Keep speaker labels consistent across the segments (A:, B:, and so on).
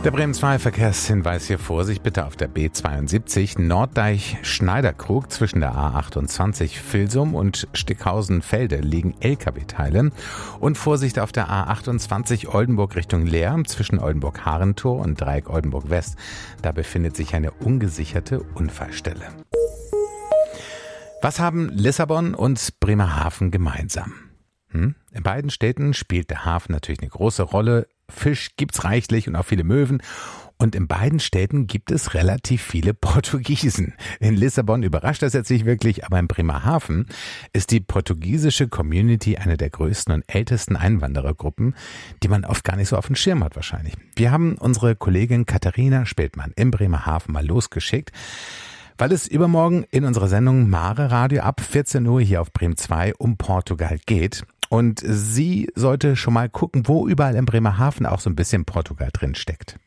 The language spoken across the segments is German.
A: Der Bremen 2 Verkehrshinweis hier: Vorsicht bitte auf der B72 Norddeich-Schneiderkrug zwischen der A28 Vilsum und Stickhausen-Felde liegen LKW-Teile. Und Vorsicht auf der A28 Oldenburg Richtung Leer zwischen Oldenburg-Harentor und Dreieck Oldenburg-West. Da befindet sich eine ungesicherte Unfallstelle. Was haben Lissabon und Bremerhaven gemeinsam? In beiden Städten spielt der Hafen natürlich eine große Rolle. Fisch gibt's reichlich und auch viele Möwen. Und in beiden Städten gibt es relativ viele Portugiesen. In Lissabon überrascht das jetzt nicht wirklich, aber in Bremerhaven ist die portugiesische Community eine der größten und ältesten Einwanderergruppen, die man oft gar nicht so auf dem Schirm hat wahrscheinlich. Wir haben unsere Kollegin Katharina Spildmann in Bremerhaven mal losgeschickt, weil es übermorgen in unserer Sendung Mare Radio ab 14 Uhr hier auf Bremen 2 um Portugal geht. Und sie sollte schon mal gucken, wo überall in Bremerhaven auch so ein bisschen Portugal drin steckt.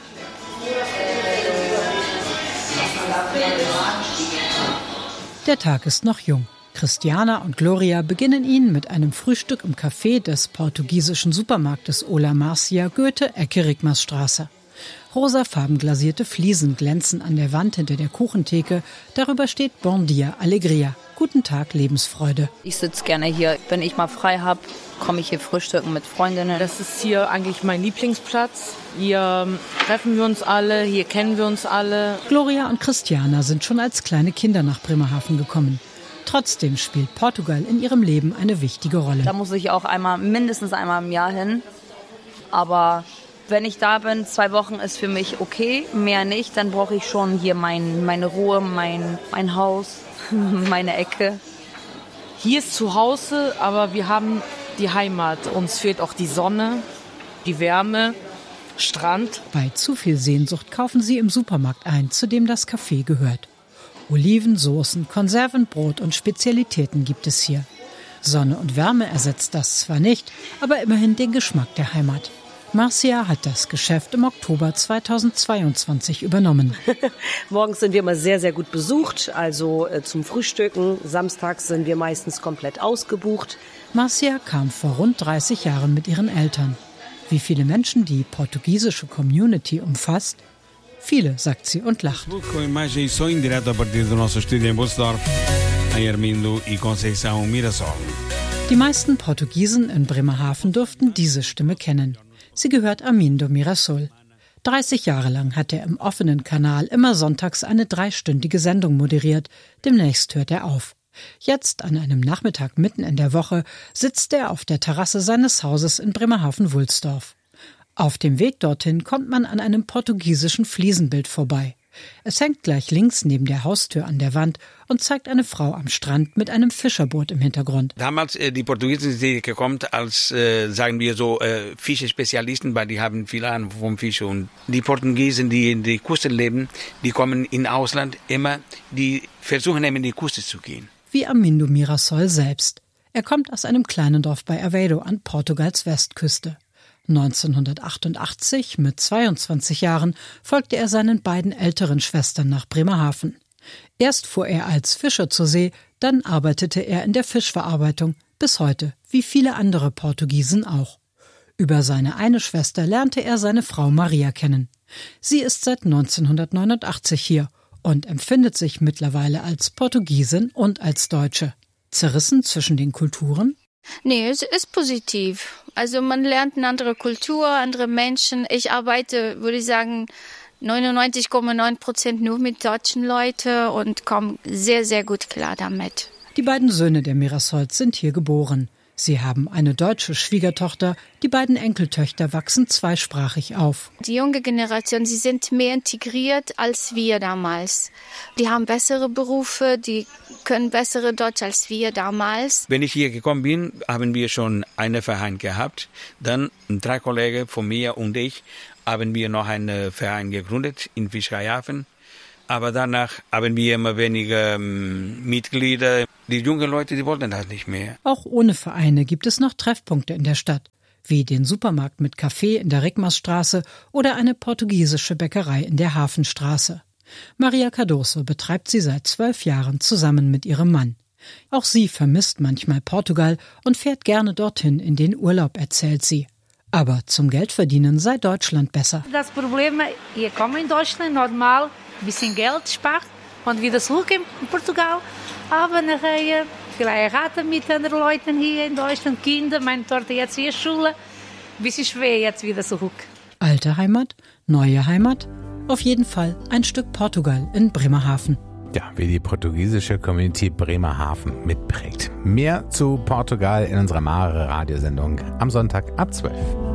B: Der Tag ist noch jung. Christiana und Gloria beginnen ihn mit einem Frühstück im Café des portugiesischen Supermarktes Ola Marcia, Goethe, Ecke Rickmersstraße. Rosafarben glasierte Fliesen glänzen an der Wand hinter der Kuchentheke. Darüber steht Bon dia, Alegria. Guten Tag, Lebensfreude.
C: Ich sitze gerne hier. Wenn ich mal frei habe, komme ich hier frühstücken mit Freundinnen.
D: Das ist hier eigentlich mein Lieblingsplatz. Hier treffen wir uns alle, hier kennen wir uns alle.
B: Gloria und Christiana sind schon als kleine Kinder nach Bremerhaven gekommen. Trotzdem spielt Portugal in ihrem Leben eine wichtige Rolle.
C: Da muss ich auch mindestens einmal im Jahr hin. Aber wenn ich da bin, 2 Wochen ist für mich okay, mehr nicht. Dann brauche ich schon hier meine Ruhe, mein Haus, meine Ecke.
D: Hier ist zu Hause, aber wir haben die Heimat. Uns fehlt auch die Sonne, die Wärme, Strand.
B: Bei zu viel Sehnsucht kaufen sie im Supermarkt ein, zu dem das Café gehört. Oliven, Soßen, Konserven, Brot und Spezialitäten gibt es hier. Sonne und Wärme ersetzt das zwar nicht, aber immerhin den Geschmack der Heimat. Marcia hat das Geschäft im Oktober 2022 übernommen.
E: Morgens sind wir immer sehr, sehr gut besucht, also zum Frühstücken. Samstags sind wir meistens komplett ausgebucht.
B: Marcia kam vor rund 30 Jahren mit ihren Eltern. Wie viele Menschen die portugiesische Community umfasst? Viele, sagt sie und lacht. Die meisten Portugiesen in Bremerhaven dürften diese Stimme kennen. Sie gehört Armindo Mirasol. 30 Jahre lang hat er im offenen Kanal immer sonntags eine 3-stündige Sendung moderiert. Demnächst hört er auf. Jetzt, an einem Nachmittag mitten in der Woche, sitzt er auf der Terrasse seines Hauses in Bremerhaven-Wulsdorf. Auf dem Weg dorthin kommt man an einem portugiesischen Fliesenbild vorbei. Es hängt gleich links neben der Haustür an der Wand und zeigt eine Frau am Strand mit einem Fischerboot im Hintergrund.
F: Damals die Portugiesen sind gekommen als, sagen wir so, Fischespezialisten, weil die haben viel Ahnung vom Fisch. Und die Portugiesen, die in der Küste leben, die kommen in Ausland immer, die versuchen immer in die Küste zu gehen.
B: Wie Armindo Mirasol selbst. Er kommt aus einem kleinen Dorf bei Aveiro an Portugals Westküste. 1988, mit 22 Jahren, folgte er seinen beiden älteren Schwestern nach Bremerhaven. Erst fuhr er als Fischer zur See, dann arbeitete er in der Fischverarbeitung, bis heute, wie viele andere Portugiesen auch. Über seine eine Schwester lernte er seine Frau Maria kennen. Sie ist seit 1989 hier und empfindet sich mittlerweile als Portugiesin und als Deutsche. Zerrissen zwischen den Kulturen?
G: Nee, es ist positiv. Also man lernt eine andere Kultur, andere Menschen. Ich arbeite, würde ich sagen, 99,9% nur mit deutschen Leuten und komme sehr, sehr gut klar damit.
B: Die beiden Söhne der Mirasols sind hier geboren. Sie haben eine deutsche Schwiegertochter. Die beiden Enkeltöchter wachsen zweisprachig auf.
G: Die junge Generation, sie sind mehr integriert als wir damals. Die haben bessere Berufe, die können bessere Deutsch als wir damals.
F: Wenn ich hier gekommen bin, haben wir schon einen Verein gehabt. Dann 3 Kollegen von mir und ich haben wir noch einen Verein gegründet in Fischereihafen. Aber danach haben wir immer weniger Mitglieder. Die jungen Leute, die wollten das nicht mehr.
B: Auch ohne Vereine gibt es noch Treffpunkte in der Stadt, wie den Supermarkt mit Café in der Rickmersstraße oder eine portugiesische Bäckerei in der Hafenstraße. Maria Cardoso betreibt sie seit 12 Jahren zusammen mit ihrem Mann. Auch sie vermisst manchmal Portugal und fährt gerne dorthin in den Urlaub, erzählt sie. Aber zum Geldverdienen sei Deutschland besser.
H: Das Problem, ihr kommt in Deutschland normal, ein bisschen Geld spart und wieder zurück in Portugal. Aber nachher vielleicht raten mit anderen Leuten hier in Deutschland, Kinder, meine Tochter jetzt hier Schule. Ein bisschen schwer jetzt wieder zurück.
B: Alte Heimat, neue Heimat, auf jeden Fall ein Stück Portugal in Bremerhaven.
A: Ja, wie die portugiesische Community Bremerhaven mitprägt. Mehr zu Portugal in unserer Mare-Radiosendung am Sonntag ab 12.